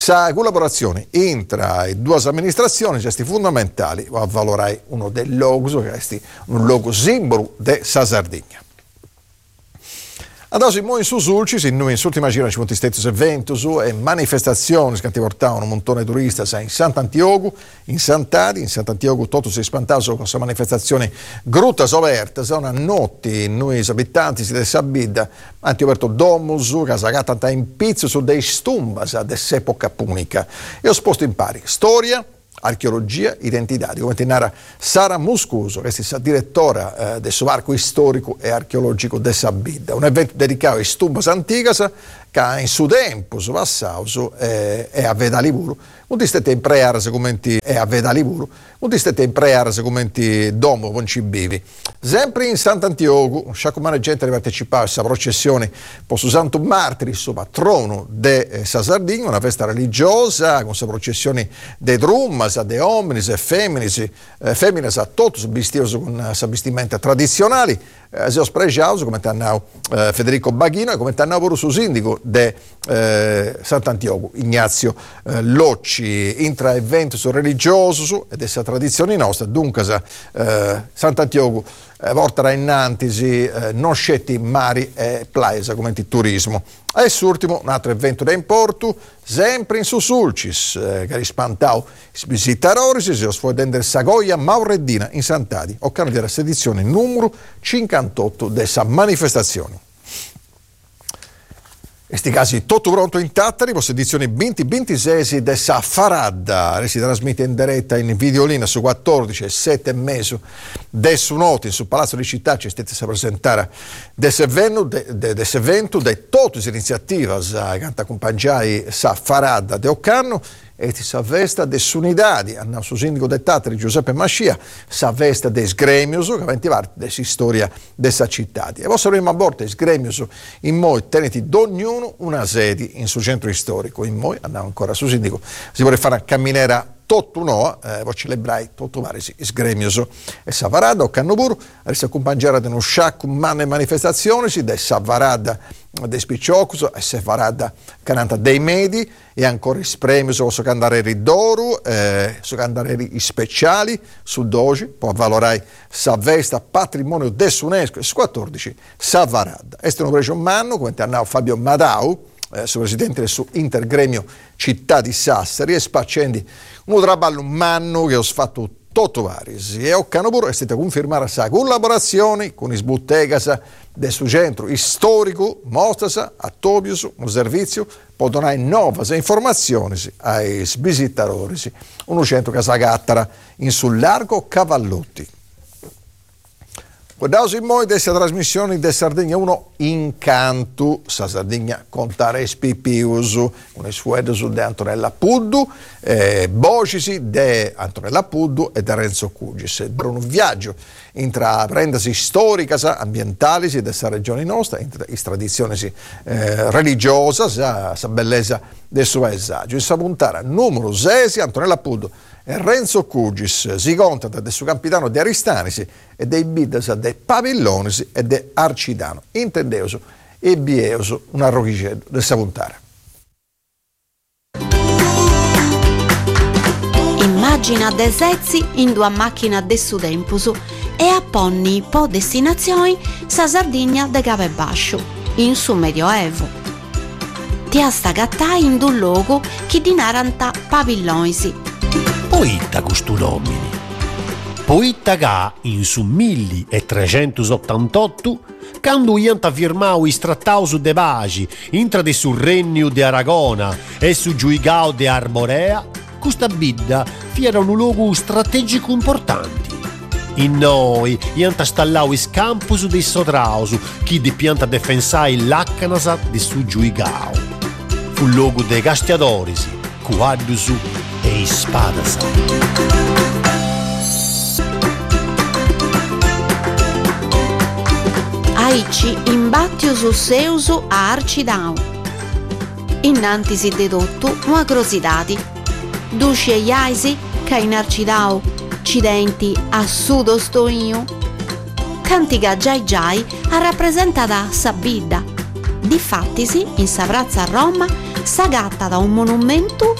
La collaborazione tra le due amministrazioni è fondamentale a valorare uno dei logos, che è un logo simbolo della Sardegna. Adesso in su Sulcis, in ultima gira ci sono stati eventi e manifestazioni che ti portavano un montone di turisti in Sant'Antioco, in Sant'Adi. In Sant'Antioco tutto si è spantato con questa manifestazione grutta soverta, una notte noi abitanti di Sabida hanno aperto domus, casacata in pizzo su dei stumbas dell'epoca punica e ho sposto in pari storia, archeologia, identità, come ti narra Sara Muscuso, che è direttora del Parco Storico e Archeologico de Sabida, un evento dedicato ai stumbas antigas che in su tempo, su passato, è a Vedaliburu, un stette in prears come è a Vedaliburu, un stette in prears come domo con cibivi. Sempre in Sant'Antioco, un sciacumano gente che partecipava a questa processione per su Santo Martiri, suo patrono de Sardegna, una festa religiosa con questa processione de drummas, de omnis e feminis a tutti vestiti con vestimenta tradizionali. Si ho spregiato come tannau Federico Baghino e come tannau pure su sindaco de Sant'Antioco Ignazio Locci, intra eventi religiosi ed essa tradizione nostra. Dunque Sant'Antioco porterà innanzi non scetti mari e plaesa come il turismo. E ultimo un altro evento da importo sempre in Susulcis che rispantau visitatori si osfodendo Sagoia Maureddina in Sant'Adi occasione della edizione numero 58 dessa manifestazione. In questi casi tutto pronto in Tattari, per edizione 2026 dessa Faradda, si trasmette in diretta in videolina su 14 e 7 mesi su noti su Palazzo di Città, ci state a presentare questo evento, di tutte le iniziative che accompagnano sa Faradda de Occanno e sa festa de Sunidadi, il nostro sindaco de Tattari Giuseppe Mascia, sa festa de Sgremius, che aventi parte della storia dessa città. E vostro prima volta Sgremius in moi teneti d'ognuno una sede in suo centro storico, in moi andiamo ancora su sindaco, si vuole fare una camminera tutto no, per celebrare tutto vari Sgremius e Savarada o Cannopuro, si accompagnare ad uno sciacco manne manifestazioni, si de Savarada dei Spicciocus e Savarada cananta dei Medi e ancora i premi su candareri d'oro, su candareri speciali su doji, può valorare sa vesta patrimonio dell'UNESCO e su 14 Savarada. Este un preso un anno, come ti ha Fabio Madau, su presidente su Intergremio Città di Sassari e spaccendi un traballo manno che ho fatto tutto vari e Occanopuro è stata confermata la collaborazione con i sbottegas del suo centro storico mostrasa a Tobius un servizio per donare nuove informazioni ai visitatori un centro che si agattara in sul largo Cavallotti. Guardate in moi dessa trasmissione de Sardegna 1 incanto, sa Sardegna contare spipius, con i suedos de Antonella Puddu, vocisi de Antonella Puddu e de Renzo Cugis. Per un viaggio intraprendasi storica, ambientali di questa regione nostra, in tradizioni religiose, sa bellezza del suo paesaggio. In sa puntata numero 6 Antonella Puddu e Renzo Cugis si contano del suo capitano di Aristanisi e dei bidas dei Pavillonisi e de Arcidano. Intendeoso e bieoso un arrochicedo del Savuntara. Immagina de sezzi in due macchina de su tempusu e apponni po destinazioni sa Sardegna de Cave Bascio in su Medioevo. Ti asta gattai in un luogo che dinaranta Pavillonisi. Poitta questo nomine. Poitta che in su 1388, quando ianta firmau i trattati de pace intra de sul Regno de Aragona e su Giuigao de Arborea, questa bidda era un luogo strategico importante. In noi ianta stallau is campus de Sotrausu, chi di pianta defensai l'accanasa de su Giuigao. Fu luogo de Gastiadorisi, Cuaddusu e Spadasa. Aici imbattiusu seusu a Arcidau. Innantisi dedotto una grosidadi. Dusce iaisi che in Arcidau cidenti a sudo sto io. Cantiga giai a rappresentata Sabidda. Difattisi in Savrazza a Roma Sagatta da un monumento